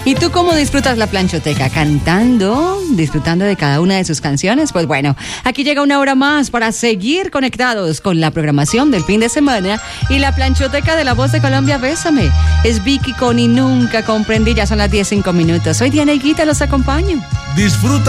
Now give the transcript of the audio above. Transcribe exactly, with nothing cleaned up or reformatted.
¿Y tú cómo disfrutas la planchoteca? ¿Cantando? ¿Disfrutando de cada una de sus canciones? Pues bueno, aquí llega una hora más para seguir conectados con la programación del fin de semana y la planchoteca de La Voz de Colombia. Bésame. Es Vicky con Y Nunca Comprendí. Ya son las diez cinco minutos. Soy Diana Higuita, los acompaño. Disfruta